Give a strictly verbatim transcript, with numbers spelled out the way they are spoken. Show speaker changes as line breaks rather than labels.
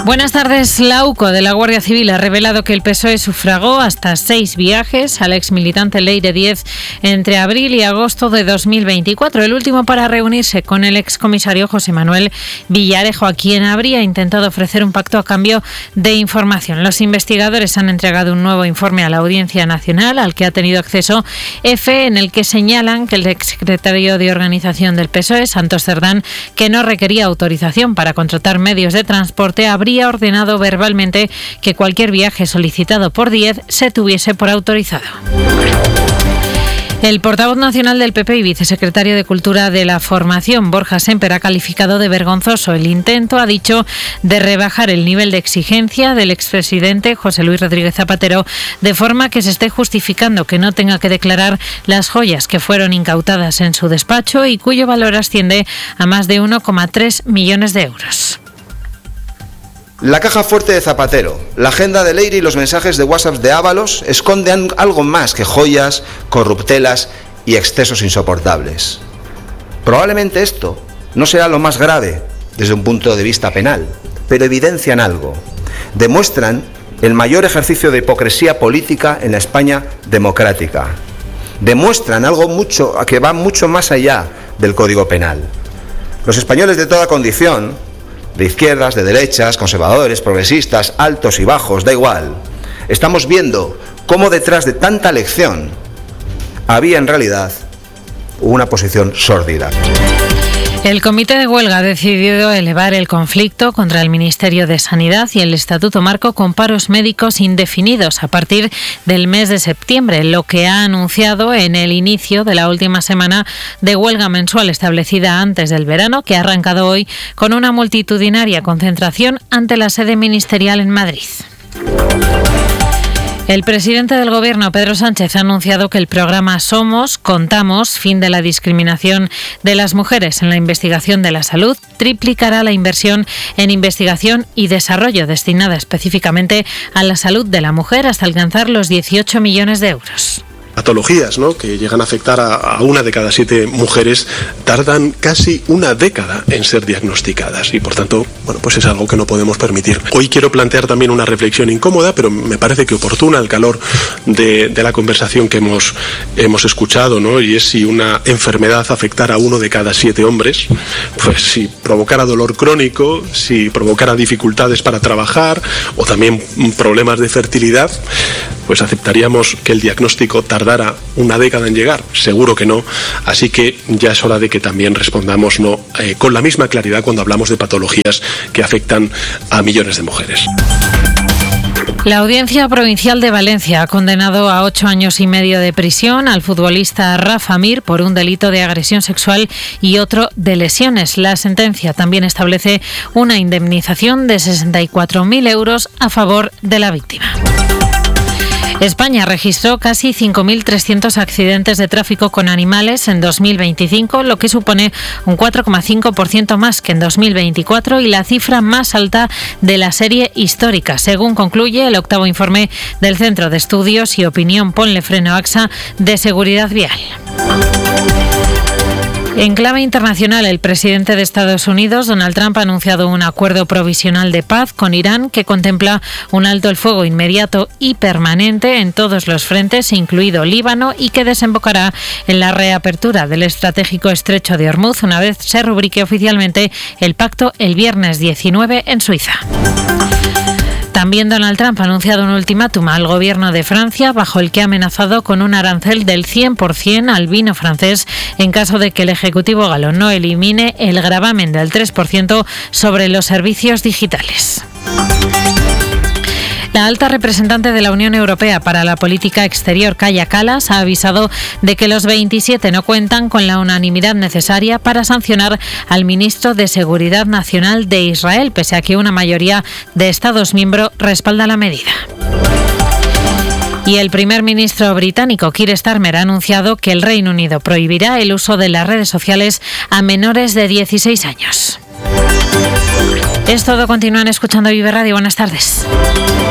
Buenas tardes. La U C O de la Guardia Civil ha revelado que el P S O E sufragó hasta seis viajes al exmilitante Leire Díez entre abril y agosto de dos mil veinticuatro, el último para reunirse con el excomisario José Manuel Villarejo, a quien habría intentado ofrecer un pacto a cambio de información. Los investigadores han entregado un nuevo informe a la Audiencia Nacional, al que ha tenido acceso EFE, en el que señalan que el exsecretario de Organización del P S O E, Santos Cerdán, que no requería autorización para contratar medios de transporte, habría ordenado verbalmente que cualquier viaje solicitado por Díez se tuviese por autorizado. El portavoz nacional del P P y vicesecretario de Cultura de la Formación, Borja Sémper, ha calificado de vergonzoso el intento, ha dicho, de rebajar el nivel de exigencia del expresidente José Luis Rodríguez Zapatero, de forma que se esté justificando que no tenga que declarar las joyas que fueron incautadas en su despacho y cuyo valor asciende a más de uno coma tres millones de euros.
La caja fuerte de Zapatero, la agenda de Leire y los mensajes de WhatsApp de Ábalos esconden algo más que joyas, corruptelas y excesos insoportables. Probablemente esto no será lo más grave desde un punto de vista penal, pero evidencian algo. Demuestran el mayor ejercicio de hipocresía política en la España democrática. Demuestran algo mucho, que va mucho más allá del Código Penal. Los españoles de toda condición, de izquierdas, de derechas, conservadores, progresistas, altos y bajos, da igual, estamos viendo cómo detrás de tanta lección había en realidad una posición sórdida.
El Comité de Huelga ha decidido elevar el conflicto contra el Ministerio de Sanidad y el Estatuto Marco con paros médicos indefinidos a partir del mes de septiembre, lo que ha anunciado en el inicio de la última semana de huelga mensual establecida antes del verano, que ha arrancado hoy con una multitudinaria concentración ante la sede ministerial en Madrid. El presidente del Gobierno, Pedro Sánchez, ha anunciado que el programa Somos, Contamos, fin de la discriminación de las mujeres en la investigación de la salud, triplicará la inversión en investigación y desarrollo destinada específicamente a la salud de la mujer hasta alcanzar los dieciocho millones de euros.
Patologías, ¿no?, que llegan a afectar a, a una de cada siete mujeres tardan casi una década en ser diagnosticadas y, por tanto, bueno, pues es algo que no podemos permitir. Hoy quiero plantear también una reflexión incómoda, pero me parece que oportuna al calor de, de la conversación que hemos, hemos escuchado, ¿no?, y es si una enfermedad afectara a uno de cada siete hombres, pues si provocara dolor crónico, si provocara dificultades para trabajar o también problemas de fertilidad, pues aceptaríamos que el diagnóstico tardara una década en llegar. Seguro que no. Así que ya es hora de que también respondamos no eh, con la misma claridad cuando hablamos de patologías que afectan a millones de mujeres.
La Audiencia Provincial de Valencia ha condenado a ocho años y medio de prisión al futbolista Rafa Mir por un delito de agresión sexual y otro de lesiones. La sentencia también establece una indemnización de sesenta y cuatro mil euros a favor de la víctima. España registró casi cinco mil trescientos accidentes de tráfico con animales en dos mil veinticinco, lo que supone un cuatro coma cinco por ciento más que en dos mil veinticuatro y la cifra más alta de la serie histórica, según concluye el octavo informe del Centro de Estudios y Opinión Ponle Freno AXA de Seguridad Vial. En clave internacional, el presidente de Estados Unidos, Donald Trump, ha anunciado un acuerdo provisional de paz con Irán que contempla un alto el fuego inmediato y permanente en todos los frentes, incluido Líbano, y que desembocará en la reapertura del estratégico estrecho de Hormuz una vez se rubrique oficialmente el pacto el viernes diecinueve en Suiza. También Donald Trump ha anunciado un ultimátum al gobierno de Francia, bajo el que ha amenazado con un arancel del cien por ciento al vino francés en caso de que el Ejecutivo galo no elimine el gravamen del tres por ciento sobre los servicios digitales. La alta representante de la Unión Europea para la Política Exterior, Kaja Kallas, ha avisado de que los veintisiete no cuentan con la unanimidad necesaria para sancionar al ministro de Seguridad Nacional de Israel, pese a que una mayoría de Estados miembros respalda la medida. Y el primer ministro británico, Keir Starmer, ha anunciado que el Reino Unido prohibirá el uso de las redes sociales a menores de dieciséis años. Es todo. Continúan escuchando Vive Radio. Buenas tardes.